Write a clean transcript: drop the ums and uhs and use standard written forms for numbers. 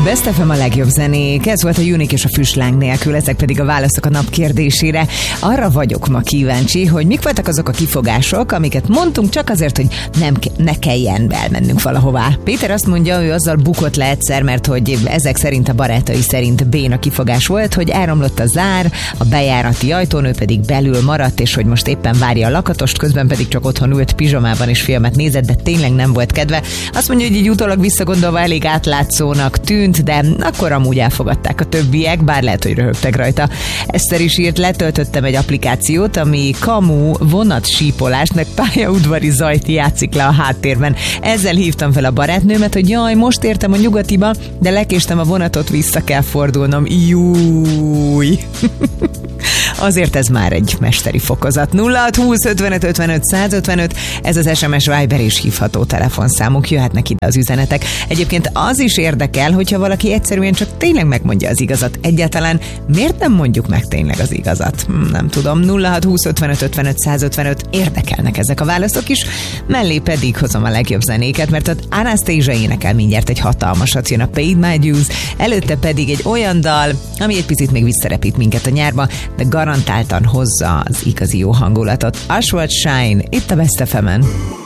Best FM a legjobb zenék, ez volt a Unique és a Füstláng nélkül, ezek pedig a válaszok a nap kérdésére. Arra vagyok ma kíváncsi, hogy mik voltak azok a kifogások, amiket mondtunk csak azért, hogy ne kelljen elmennünk valahová. Péter azt mondja, ő azzal bukott le egyszer, mert hogy ezek szerint a barátai szerint béna kifogás volt, hogy elromlott a zár, a bejárati ajtón, ő pedig belül maradt, és hogy most éppen várja a lakatost, közben pedig csak otthon ült pizsamában és filmet nézett, de tényleg nem volt kedve. Azt mondja, hogy így utólag visszagondolva elég átlátszónak tűnt, de akkor amúgy elfogadták a többiek, bár lehet, hogy röhögtek rajta. Eszter is írt, letöltöttem egy applikációt, ami kamu vonatsípolást, meg pályaudvari zajt játszik le a háttérben. Ezzel hívtam fel a barátnőmet, hogy jaj, most értem a Nyugatiba, de lekéstem a vonatot, vissza kell fordulnom. Júj! Azért ez már egy mesteri fokozat. 0620 55 55 155, ez az SMS, Viber és hívható telefonszámuk, jöhetnek ide az üzenetek. Egyébként az is érdekel, hogyha valaki egyszerűen csak tényleg megmondja az igazat. Egyáltalán miért nem mondjuk meg tényleg az igazat? Nem tudom. 0620 55 55 155, érdekelnek ezek a válaszok is. Mellé pedig hozom a legjobb zenéket, mert az Anastasia énekel mindjárt egy hatalmasat, jön a Paid My Dues, előtte pedig egy olyan dal, ami egy picit még visszarepít minket a nyárba, de garantáltan hozza az igazi jó hangulatot. Ashworth Shine, itt a Best FM-en.